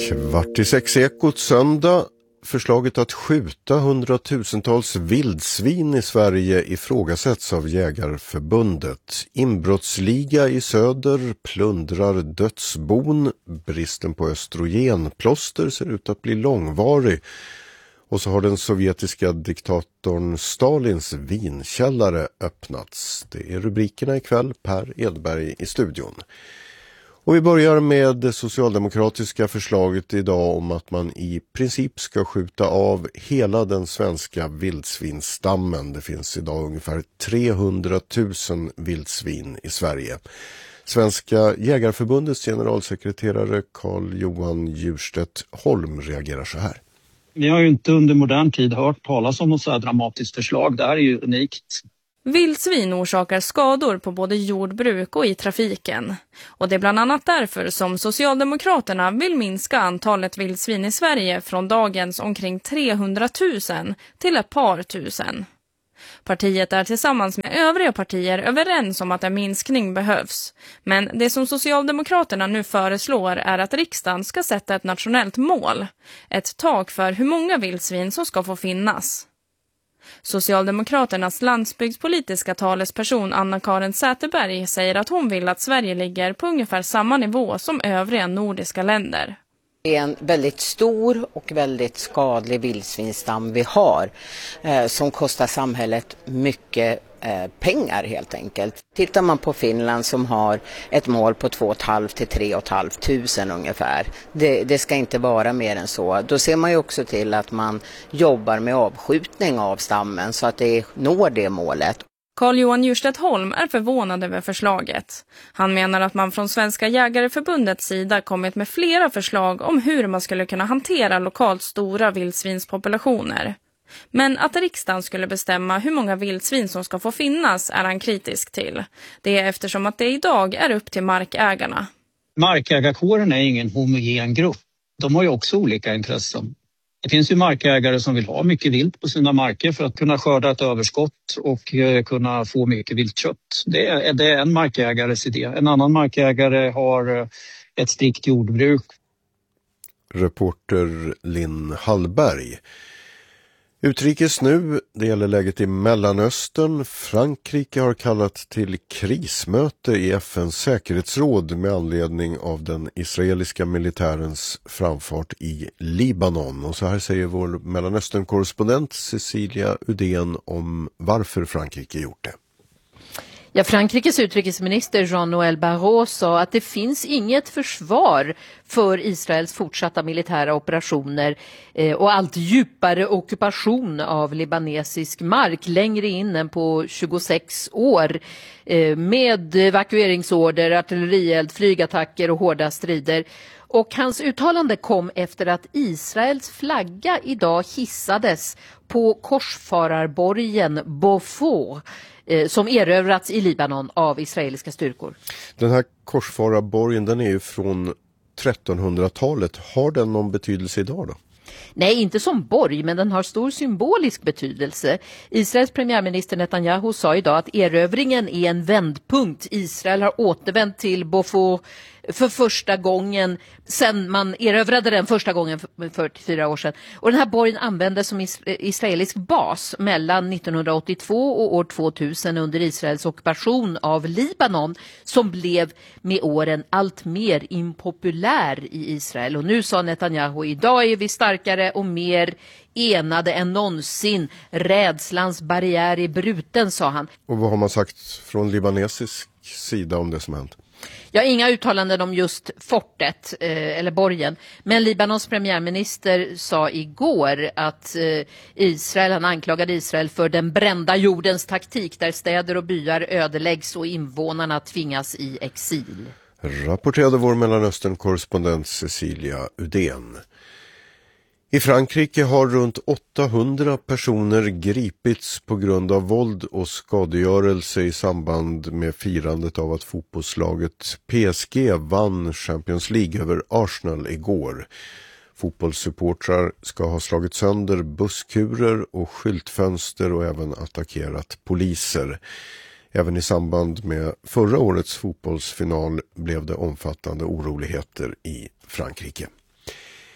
6:15 Ekot söndag. Förslaget att skjuta hundratusentals vildsvin i Sverige ifrågasätts av Jägarförbundet. Inbrottsliga i söder plundrar dödsbon. Bristen på östrogenplåster ser ut att bli långvarig. Och så har den sovjetiska diktatorn Stalins vinkällare öppnats. Det är rubrikerna ikväll. Per Edberg i studion. Och vi börjar med det socialdemokratiska förslaget idag om att man i princip ska skjuta av hela den svenska vildsvinstammen. Det finns idag ungefär 300 000 vildsvin i Sverige. Svenska Jägarförbundets generalsekreterare Carl-Johan Djurstedt Holm reagerar så här. Vi har ju inte under modern tid hört talas om något så här dramatiskt förslag. Det här är ju unikt. Vildsvin orsakar skador på både jordbruk och i trafiken. Och det är bland annat därför som Socialdemokraterna vill minska antalet vildsvin i Sverige från dagens omkring 300 000 till ett par tusen. Partiet är tillsammans med övriga partier överens om att en minskning behövs. Men det som Socialdemokraterna nu föreslår är att riksdagen ska sätta ett nationellt mål. Ett tak för hur många vildsvin som ska få finnas. Socialdemokraternas landsbygdspolitiska talesperson Anna-Karin Säterberg säger att hon vill att Sverige ligger på ungefär samma nivå som övriga nordiska länder. Det är en väldigt stor och väldigt skadlig vildsvinstam vi har som kostar samhället mycket pengar helt enkelt. Tittar man på Finland som har ett mål på 2 500 till 3 500 ungefär. Det ska inte vara mer än så. Då ser man ju också till att man jobbar med avskjutning av stammen så att det når det målet. Carl-Johan Djurstedt Holm är förvånad över förslaget. Han menar att man från Svenska Jägareförbundets sida kommit med flera förslag om hur man skulle kunna hantera lokalt stora vildsvinspopulationer. Men att riksdagen skulle bestämma hur många vildsvin som ska få finnas är han kritisk till. Det är eftersom att det idag är upp till markägarna. Markägarkåren är ingen homogen grupp. De har ju också olika intressen. Det finns ju markägare som vill ha mycket vilt på sina marker för att kunna skörda ett överskott och kunna få mycket viltkött. Det är en markägares idé. En annan markägare har ett strikt jordbruk. Reporter Linn Hallberg. Utrikes nu, det gäller läget i Mellanöstern. Frankrike har kallat till krismöte i FN:s säkerhetsråd med anledning av den israeliska militärens framfart i Libanon. Och så här säger vår Mellanöstern-korrespondent Cecilia Udén om varför Frankrike gjort det. Ja, Frankrikes utrikesminister Jean-Noël Barrot sa att det finns inget försvar för Israels fortsatta militära operationer och allt djupare ockupation av libanesisk mark längre in än på 26 år med evakueringsorder, artillerield, flygattacker och hårda strider. Och hans uttalande kom efter att Israels flagga idag hissades på korsfararborgen Beaufort som erövrats i Libanon av israeliska styrkor. Den här korsfararborgen, den är ju från 1300-talet. Har den någon betydelse idag då? Nej, inte som borg, men den har stor symbolisk betydelse. Israels premiärminister Netanyahu sa idag att erövringen är en vändpunkt. Israel har återvänt till Beaufort för första gången sedan man erövrade den första gången för 44 år sedan. Och den här borgen användes som israelisk bas mellan 1982 och år 2000 under Israels ockupation av Libanon som blev med åren allt mer impopulär i Israel. Och nu sa Netanyahu, idag är vi starkare och mer enade än någonsin. Rädslans barriär är bruten, sa han. Och vad har man sagt från libanesisk sida om det som hänt? Ja, inga uttalanden om just fortet eller borgen. Men Libanons premiärminister sa igår att han anklagade Israel för den brända jordens taktik där städer och byar ödeläggs och invånarna tvingas i exil. Rapporterade vår Mellanöstern-korrespondent Cecilia Udén. I Frankrike har runt 800 personer gripits på grund av våld och skadegörelse i samband med firandet av att fotbollslaget PSG vann Champions League över Arsenal igår. Fotbollssupportrar ska ha slagit sönder busskurer och skyltfönster och även attackerat poliser. Även i samband med förra årets fotbollsfinal blev det omfattande oroligheter i Frankrike.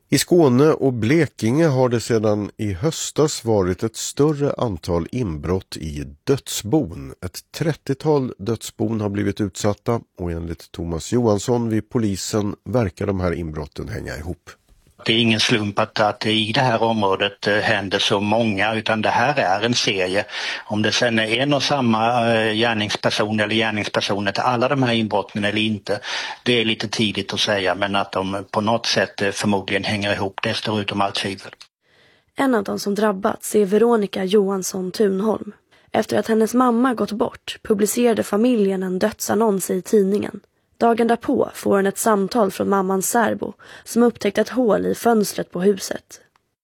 I Skåne och Blekinge har det sedan i höstas varit ett större antal inbrott i dödsbon. Ett 30-tal dödsbon har blivit utsatta och enligt Thomas Johansson vid polisen verkar de här inbrotten hänga ihop. Det är ingen slump att i det här området händer så många, utan det här är en serie. Om det sen är en och samma gärningsperson eller gärningspersoner till alla de här inbrotten eller inte, det är lite tidigt att säga, men att de på något sätt förmodligen hänger ihop, det står utom allt tvivel. En av de som drabbats är Veronica Johansson Thunholm. Efter att hennes mamma gått bort publicerade familjen en dödsannons i tidningen. Dagen därpå får hon ett samtal från mammans särbo som upptäckt ett hål i fönstret på huset.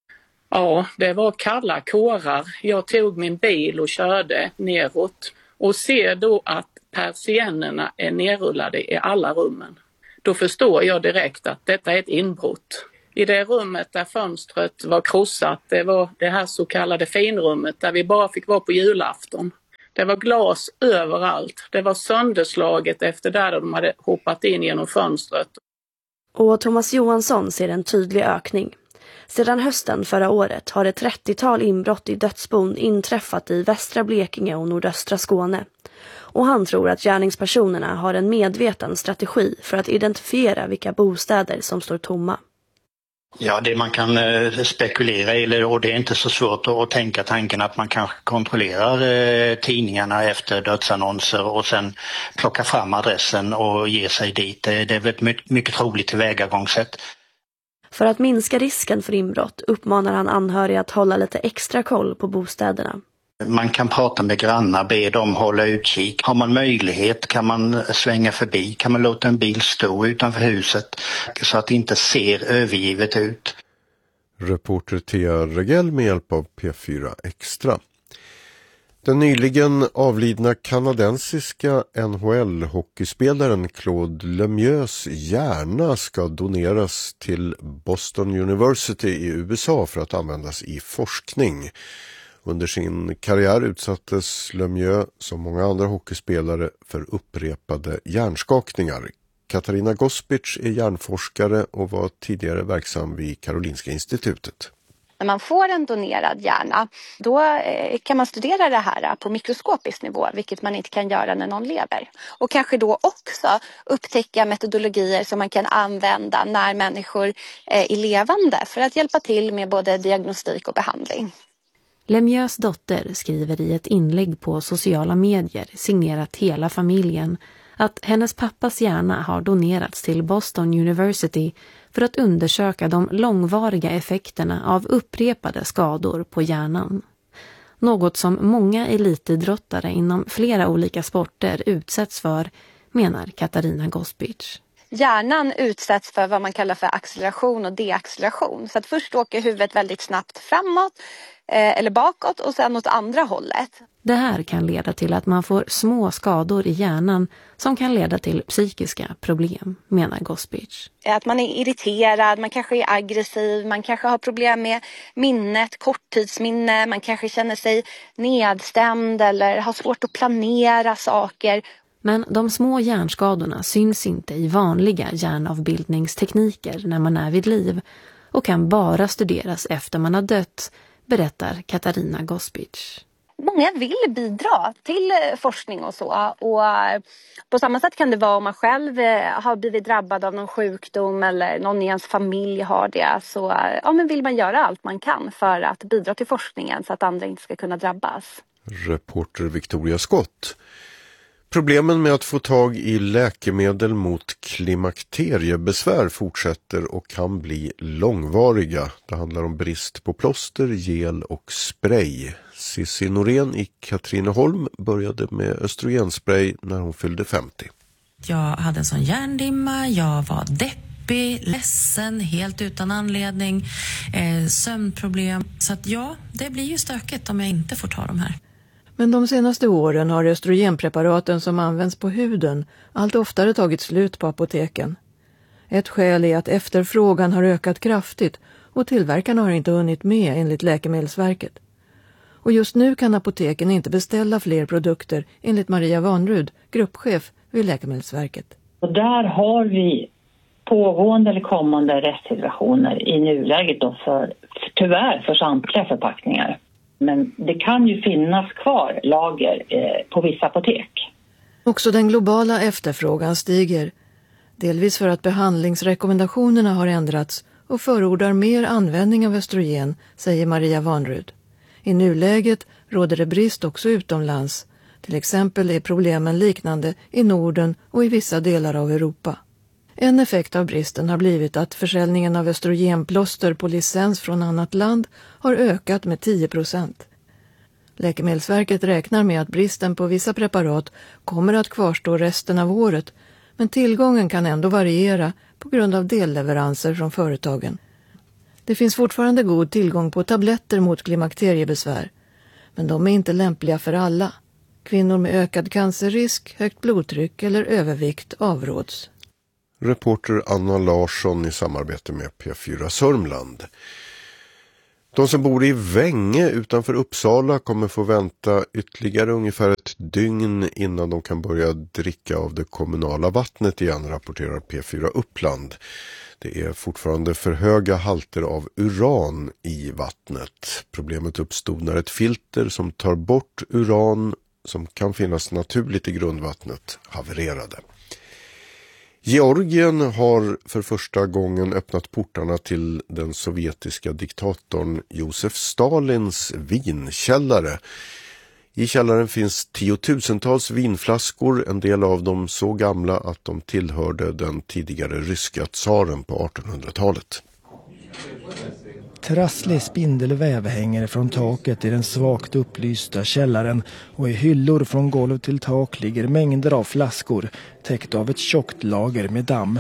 Ja, det var kalla kårar. Jag tog min bil och körde neråt och ser då att persiennerna är nerrullade i alla rummen. Då förstår jag direkt att detta är ett inbrott. I det rummet där fönstret var krossat, det var det här så kallade finrummet där vi bara fick vara på julafton. Det var glas överallt. Det var sönderslaget efter där de hade hoppat in genom fönstret. Och Thomas Johansson ser en tydlig ökning. Sedan hösten förra året har ett 30-tal inbrott i dödsbon inträffat i västra Blekinge och nordöstra Skåne. Och han tror att gärningspersonerna har en medveten strategi för att identifiera vilka bostäder som står tomma. Ja, det man kan spekulera i, och det är inte så svårt att tänka tanken att man kanske kontrollerar tidningarna efter dödsannonser och sen plockar fram adressen och ger sig dit. Det är ett mycket troligt tillvägagångssätt. För att minska risken för inbrott uppmanar han anhöriga att hålla lite extra koll på bostäderna. Man kan prata med grannar, be dem hålla utkik. Har man möjlighet kan man svänga förbi, kan man låta en bil stå utanför huset så att det inte ser övergivet ut. Reporter Thea Regell med hjälp av P4 Extra. Den nyligen avlidna kanadensiska NHL-hockeyspelaren Claude Lemieux hjärna ska doneras till Boston University i USA för att användas i forskning. Under sin karriär utsattes Lemieux som många andra hockeyspelare för upprepade hjärnskakningar. Katarina Gospic är hjärnforskare och var tidigare verksam vid Karolinska institutet. När man får en donerad hjärna, då kan man studera det här på mikroskopisk nivå, vilket man inte kan göra när någon lever. Och kanske då också upptäcka metodologier som man kan använda när människor är levande för att hjälpa till med både diagnostik och behandling. Lemieux dotter skriver i ett inlägg på sociala medier signerat hela familjen att hennes pappas hjärna har donerats till Boston University för att undersöka de långvariga effekterna av upprepade skador på hjärnan. Något som många elitidrottare inom flera olika sporter utsätts för, menar Katarina Gospic. Hjärnan utsätts för vad man kallar för acceleration och deacceleration. Så att först åker huvudet väldigt snabbt framåt eller bakåt och sen åt andra hållet. Det här kan leda till att man får små skador i hjärnan som kan leda till psykiska problem, menar Gospic. Att man är irriterad, man kanske är aggressiv, man kanske har problem med minnet, korttidsminne, man kanske känner sig nedstämd eller har svårt att planera saker. Men de små hjärnskadorna syns inte i vanliga hjärnavbildningstekniker när man är vid liv och kan bara studeras efter man har dött, berättar Katarina Gospic. Många vill bidra till forskning och så, och på samma sätt kan det vara om man själv har blivit drabbad av någon sjukdom eller någon i ens familj har det, så men vill man göra allt man kan för att bidra till forskningen så att andra inte ska kunna drabbas. Reporter Victoria Skott. Problemen med att få tag i läkemedel mot klimakteriebesvär fortsätter och kan bli långvariga. Det handlar om brist på plåster, gel och spray. Cissi Norén i Katrineholm började med östrogenspray när hon fyllde 50. Jag hade en sån hjärndimma, jag var deppig, ledsen, helt utan anledning, sömnproblem. Så att det blir ju stökigt om jag inte får ta de här. Men de senaste åren har östrogenpreparaten som används på huden allt oftare tagit slut på apoteken. Ett skäl är att efterfrågan har ökat kraftigt och tillverkarna har inte hunnit med enligt Läkemedelsverket. Och just nu kan apoteken inte beställa fler produkter enligt Maria Vanrud, gruppchef vid Läkemedelsverket. Och där har vi pågående eller kommande restsituationer i nuläget då tyvärr för samtliga förpackningar. Men det kan ju finnas kvar lager på vissa apotek. Också den globala efterfrågan stiger, delvis för att behandlingsrekommendationerna har ändrats och förordar mer användning av östrogen, säger Maria Vanrud. I nuläget råder det brist också utomlands. Till exempel är problemen liknande i Norden och i vissa delar av Europa. En effekt av bristen har blivit att försäljningen av östrogenplåster på licens från annat land har ökat med 10%. Läkemedelsverket räknar med att bristen på vissa preparat kommer att kvarstå resten av året, men tillgången kan ändå variera på grund av delleveranser från företagen. Det finns fortfarande god tillgång på tabletter mot klimakteriebesvär, men de är inte lämpliga för alla. Kvinnor med ökad cancerrisk, högt blodtryck eller övervikt avråds. Reporter Anna Larsson i samarbete med P4 Sörmland. De som bor i Vänge utanför Uppsala kommer få vänta ytterligare ungefär ett dygn innan de kan börja dricka av det kommunala vattnet igen, rapporterar P4 Uppland. Det är fortfarande för höga halter av uran i vattnet. Problemet uppstod när ett filter som tar bort uran som kan finnas naturligt i grundvattnet havererade. Georgien har för första gången öppnat portarna till den sovjetiska diktatorn Josef Stalins vinkällare. I källaren finns tiotusentals vinflaskor, en del av dem så gamla att de tillhörde den tidigare ryska tsaren på 1800-talet. Trasslig spindelväv hänger från taket i den svagt upplysta källaren och i hyllor från golv till tak ligger mängder av flaskor täckt av ett tjockt lager med damm.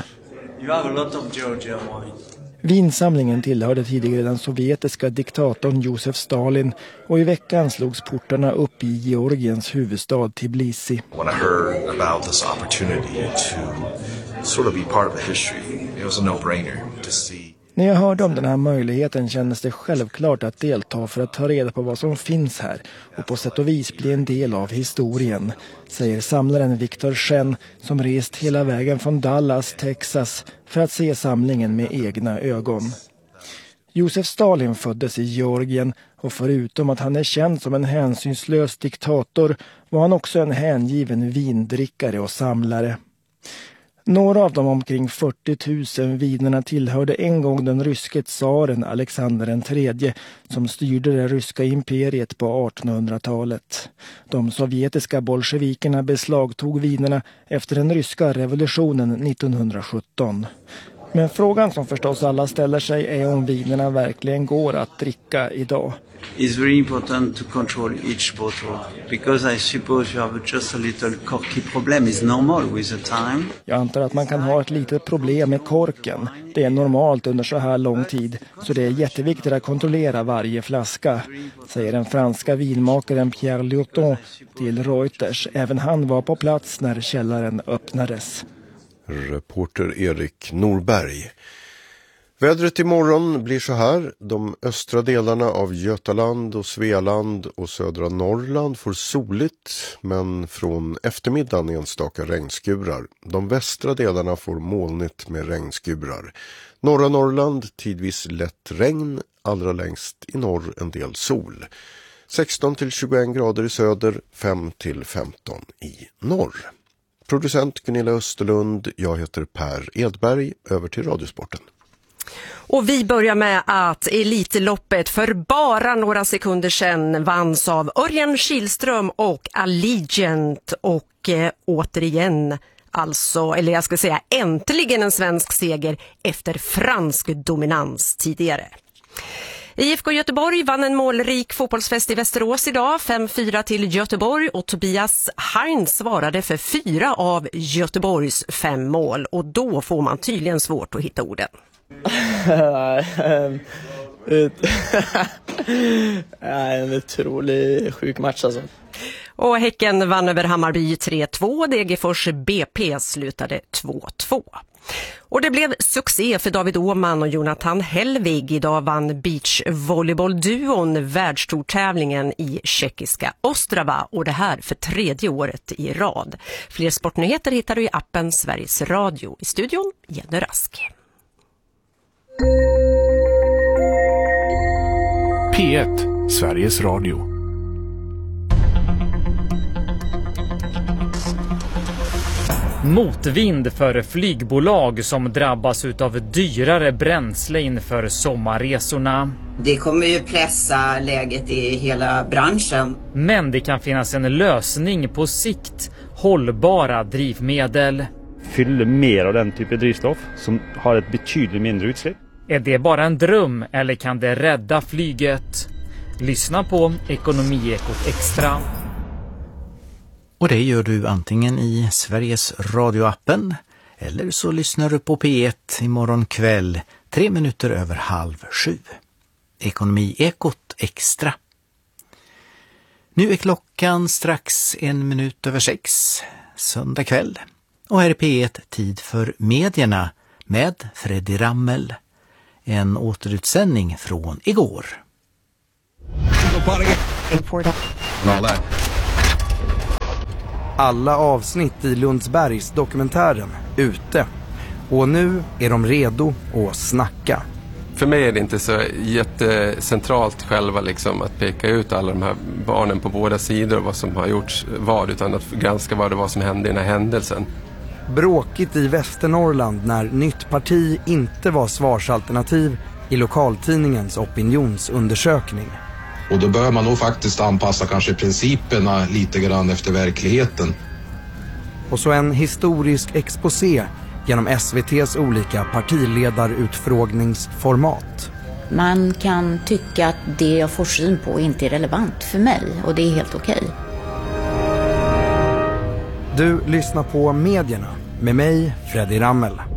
Vinsamlingen tillhörde tidigare den sovjetiska diktatorn Josef Stalin och i veckan slogs portarna upp i Georgiens huvudstad Tbilisi. When I heard about this opportunity to sort of be part of the history, it was a no-brainer to see. När jag hörde om den här möjligheten kändes det självklart att delta för att ta reda på vad som finns här och på sätt och vis bli en del av historien, säger samlaren Viktor Chen som rest hela vägen från Dallas, Texas för att se samlingen med egna ögon. Josef Stalin föddes i Georgien och förutom att han är känd som en hänsynslös diktator var han också en hängiven vindrickare och samlare. Några av de omkring 40 000 vinerna tillhörde en gång den ryske tsaren Alexander III som styrde det ryska imperiet på 1800-talet. De sovjetiska bolsjevikerna beslagtog vinerna efter den ryska revolutionen 1917. Men frågan som förstås alla ställer sig är om vinerna verkligen går att dricka idag. It's very important to control each bottle because I suppose you have just a little corky problem. It's normal with the time. Jag antar att man kan ha ett litet problem med korken. Det är normalt under så här lång tid, så det är jätteviktigt att kontrollera varje flaska, säger den franska vinmakaren Pierre Lurton till Reuters. Även han var på plats när källaren öppnades. Reporter Erik Norberg. Vädret imorgon blir så här. De östra delarna av Götaland och Svealand och södra Norrland får soligt, men från eftermiddagen enstaka regnskurar. De västra delarna får molnigt med regnskurar. Norra Norrland tidvis lätt regn, allra längst i norr en del sol. 16-21 grader i söder, 5-15 i norr. Producent Gunilla Österlund, jag heter Per Edberg, över till Radiosporten. Och vi börjar med att Elitloppet för bara några sekunder sedan vanns av Örjan Kihlström och Allegiant och återigen alltså, eller jag ska säga äntligen en svensk seger efter fransk dominans tidigare. IFK Göteborg vann en målrik fotbollsfest i Västerås idag, 5-4 till Göteborg, och Tobias Heinz svarade för 4 av Göteborgs 5 mål, och då får man tydligen svårt att hitta orden. En otrolig sjuk match alltså. Och Häcken vann över Hammarby 3-2. Degerfors BP slutade 2-2. Och det blev succé för David Åhman och Jonathan Hellvig. Idag vann beachvolleyboll-duon världstourtävlingen i tjeckiska Ostrava. Och det här för 3:e året i rad. Fler sportnyheter hittar du i appen Sveriges Radio. I studion Jenny Rask. P1, Sveriges Radio. Motvind för flygbolag som drabbas av dyrare bränsle inför sommarresorna. Det kommer ju pressa läget i hela branschen. Men det kan finnas en lösning på sikt. Hållbara drivmedel. Fyll mer av den typen av drivstoff som har ett betydligt mindre utsläpp. Är det bara en dröm eller kan det rädda flyget? Lyssna på Ekonomiekot Extra. Och det gör du antingen i Sveriges radioappen eller så lyssnar du på P1 imorgon kväll 3 minuter över 6:30. Ekonomiekot Extra. Nu är klockan strax 1 minut över 6, söndag kväll. Och här är P1 tid för medierna med Freddy Rammel. En återutsändning från igår. Alla avsnitt i Lundsbergs dokumentären ute. Och nu är de redo att snacka. För mig är det inte så jättecentralt själva liksom, att peka ut alla de här barnen på båda sidor och vad som har gjorts var, utan att granska vad det var som hände i den här händelsen. Bråkigt i Västernorrland när Nytt parti inte var svarsalternativ i lokaltidningens opinionsundersökning. Och då bör man nog faktiskt anpassa kanske principerna lite grann efter verkligheten. Och så en historisk exposé genom SVT:s olika partiledarutfrågningsformat. Man kan tycka att det jag får syn på inte är relevant för mig och det är helt okej. Du lyssnar på medierna med mig, Freddy Rammel.